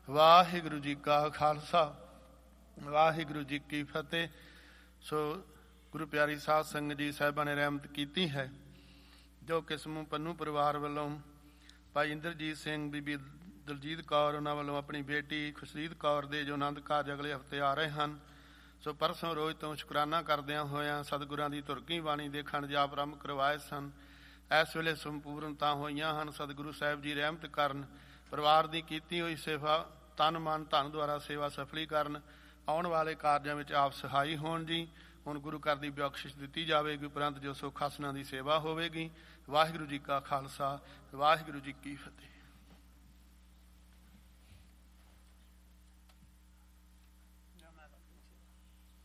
ਵਾਹਿਗੁਰੂ ਜੀ ਕਾ ਖਾਲਸਾ ਵਾਹਿਗੁਰੂ ਜੀ ਕੀ ਫਤਿਹ। ਸੋ ਗੁਰੂ ਪਿਆਰੀ ਸਾਧ ਸੰਗਤ ਜੀ ਸਾਹਿਬਾਂ ਨੇ ਰਹਿਮਤ ਕੀਤੀ ਹੈ ਜੋ ਕਿਸਮੂ ਪੰਨੂ ਪਰਿਵਾਰ ਵੱਲੋਂ ਭਾਈ ਇੰਦਰਜੀਤ ਸਿੰਘ, ਬੀਬੀ ਦਲਜੀਤ ਕੌਰ, ਉਹਨਾਂ ਵੱਲੋਂ ਆਪਣੀ ਬੇਟੀ ਖੁਸ਼ਰੀਤ ਕੌਰ ਦੇ ਜੋ ਆਨੰਦ ਕਾਰਜ ਅਗਲੇ ਹਫ਼ਤੇ ਆ ਰਹੇ ਹਨ। ਸੋ ਪਰਸੋਂ ਰੋਜ਼ ਤੋਂ ਸ਼ੁਕਰਾਨਾ ਕਰਦਿਆਂ ਹੋਇਆਂ ਸਤਿਗੁਰਾਂ ਦੀ ਧੁਰਕੀ ਬਾਣੀ ਦੇ ਖੰਡ ਜਾਪ ਆਰੰਭ ਕਰਵਾਏ ਸਨ। ਇਸ ਵੇਲੇ ਸੰਪੂਰਨਤਾ ਹੋਈਆਂ ਹਨ। ਸਤਿਗੁਰੂ ਸਾਹਿਬ ਜੀ ਰਹਿਮਤ ਕਰਨ, ਪਰਿਵਾਰ ਦੀ ਕੀਤੀ ਹੋਈ ਸੇਵਾ ਤਨ ਮਨ ਧਨ ਦੁਆਰਾ ਸੇਵਾ ਸਫਲੀ ਕਰਨ, ਆਉਣ ਵਾਲੇ ਕਾਰਜਾਂ ਵਿੱਚ ਆਪ ਸਹਾਈ ਹੋਣ ਜੀ। ਹੁਣ ਗੁਰੂ ਘਰ ਦੀ ਬਖਸ਼ਿਸ਼ ਦਿੱਤੀ ਜਾਵੇਗੀ, ਉਪਰੰਤ ਜੋ ਸੁੱਖ ਆਸਨਾਂ ਦੀ ਸੇਵਾ ਹੋਵੇਗੀ। ਵਾਹਿਗੁਰੂ ਜੀ ਕਾ ਖਾਲਸਾ ਵਾਹਿਗੁਰੂ ਜੀ ਕੀ ਫਤਿਹ।